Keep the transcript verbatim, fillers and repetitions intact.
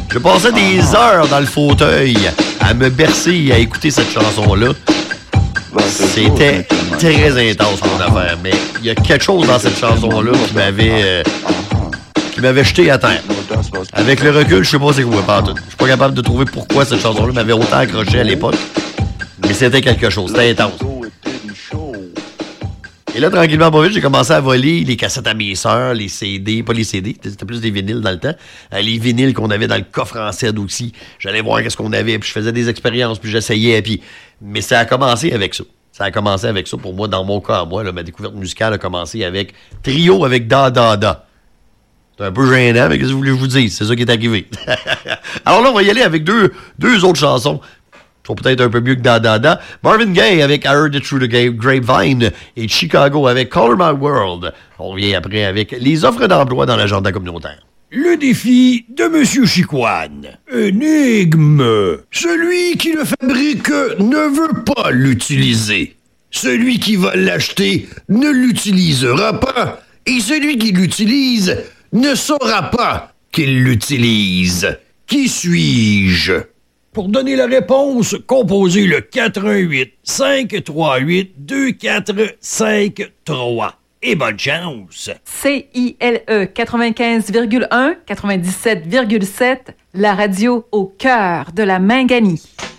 Je passais des heures dans le fauteuil à me bercer et à écouter cette chanson-là. C'était très intense, mon affaire. Mais il y a quelque chose dans cette chanson-là qui m'avait euh, qui m'avait jeté à terre. Avec le recul, je sais pas c'est quoi, pas tout. Je suis pas capable de trouver pourquoi cette chanson-là m'avait autant accroché à l'époque. Mais c'était quelque chose, c'était intense. Et là, tranquillement, pas vite, j'ai commencé à voler les cassettes à mes sœurs, les C D, pas les C D, c'était plus des vinyles dans le temps. Euh, les vinyles qu'on avait dans le coffre en C E D aussi. J'allais voir qu'est-ce qu'on avait, puis je faisais des expériences, puis j'essayais, puis... Mais ça a commencé avec ça. Ça a commencé avec ça pour moi, dans mon cas, moi. Là, ma découverte musicale a commencé avec Trio avec Da Da Da. C'est un peu gênant, mais qu'est-ce que vous voulez que je vous dise? C'est ça qui est arrivé. Alors là, on va y aller avec deux, deux autres chansons. Sont peut-être un peu mieux que Da Da Da. Marvin Gaye avec I Heard It Through the Grapevine et Chicago avec Color My World. On revient après avec les offres d'emploi dans l'agenda communautaire. Le défi de Monsieur Chicoine. Énigme. Celui qui le fabrique ne veut pas l'utiliser. Celui qui va l'acheter ne l'utilisera pas. Et celui qui l'utilise ne saura pas qu'il l'utilise. Qui suis-je? Pour donner la réponse, composez le quatre un huit, cinq trois huit, deux quatre cinq trois. Et bonne chance! C I L E quatre-vingt-quinze virgule un, quatre-vingt-dix-sept virgule sept, la radio au cœur de la Minganie.